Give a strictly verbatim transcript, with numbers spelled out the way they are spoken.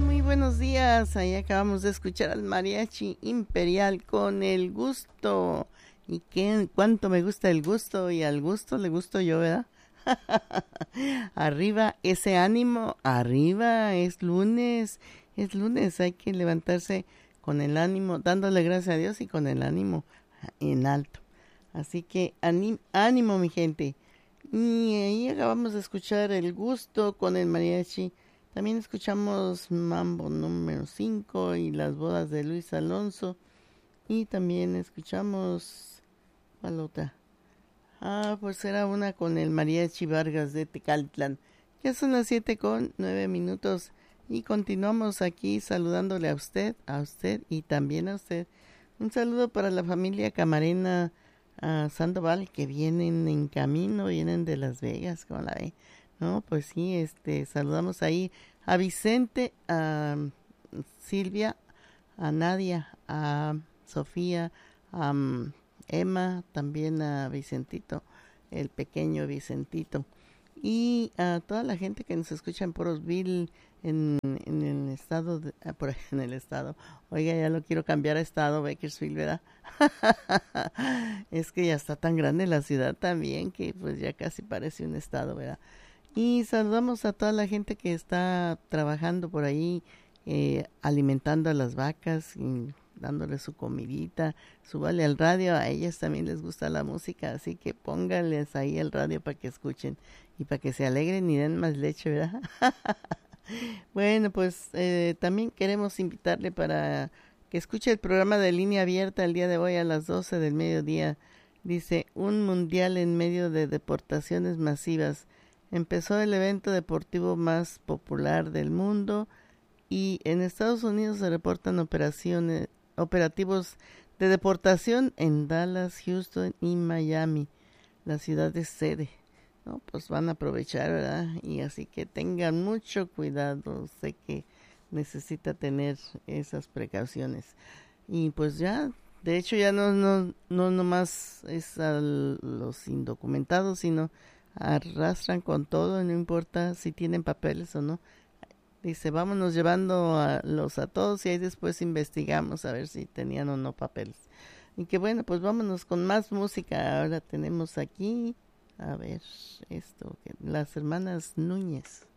Muy buenos días. Ahí acabamos de escuchar al Mariachi Imperial con El Gusto. Y qué, cuánto me gusta el gusto, y al gusto le gusto yo, ¿verdad? Arriba ese ánimo, arriba, es lunes, es lunes, hay que levantarse con el ánimo, dándole gracias a Dios y con el ánimo en alto. Así que ánimo, ánimo mi gente. Y ahí acabamos de escuchar El Gusto con el Mariachi. También escuchamos Mambo número cinco y Las bodas de Luis Alonso. Y también escuchamos... ¿Cuál otra? Ah, pues era una con el Mariachi Vargas de Tecaltlán. Ya son las siete con nueve minutos. Y continuamos aquí saludándole a usted, a usted y también a usted. Un saludo para la familia Camarena uh, Sandoval, que vienen en camino, vienen de Las Vegas, ¿cómo la ve? No, pues sí, este, saludamos ahí a Vicente, a Silvia, a Nadia, a Sofía, a um, Emma, también a Vicentito, el pequeño Vicentito, y a toda la gente que nos escucha en Porosville, en, en el estado, de, por en el estado, oiga, ya lo quiero cambiar a estado, Bakersfield, ¿verdad? Es que ya está tan grande la ciudad también, que pues ya casi parece un estado, ¿verdad? Y saludamos a toda la gente que está trabajando por ahí, eh, alimentando a las vacas y dándoles su comidita. Súbale al radio, a ellas también les gusta la música, así que póngales ahí el radio para que escuchen y para que se alegren y den más leche, ¿verdad? Bueno, pues eh, también queremos invitarle para que escuche el programa de Línea Abierta el día de hoy a las doce del mediodía. Dice, un mundial en medio de deportaciones masivas. Empezó el evento deportivo más popular del mundo y en Estados Unidos se reportan operaciones, operativos de deportación en Dallas, Houston y Miami, las ciudades sede. No, pues van a aprovechar, ¿verdad? Y así que tengan mucho cuidado. Sé que necesita tener esas precauciones. Y pues ya, de hecho ya no no no nomás es a los indocumentados, sino arrastran con todo, no importa si tienen papeles o no. Dice, vámonos llevando a los a todos y ahí después investigamos a ver si tenían o no papeles. Y que bueno, pues vámonos con más música. Ahora tenemos aquí, a ver, esto, las hermanas Núñez.